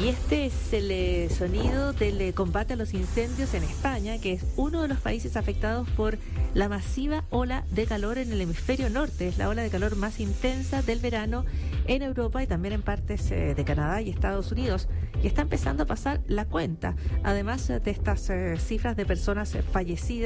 Y este es el sonido del combate a los incendios en España, que es uno de los países afectados por la masiva ola de calor en el hemisferio norte. Es la ola de calor más intensa del verano en Europa y también en partes de Canadá y Estados Unidos. Y está empezando a pasar la cuenta. Además de estas cifras de personas fallecidas